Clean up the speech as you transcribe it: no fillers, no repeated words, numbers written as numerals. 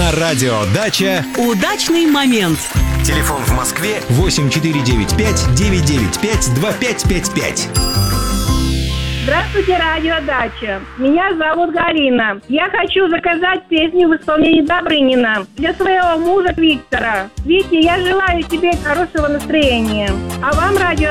На радио «Дача» удачный момент. Телефон в Москве 8495-995-2555. Здравствуйте, радио «Дача». Меня зовут Галина. Я хочу заказать песню в исполнении Добрынина для своего мужа Виктора. Витя, я желаю тебе хорошего настроения. А вам, радио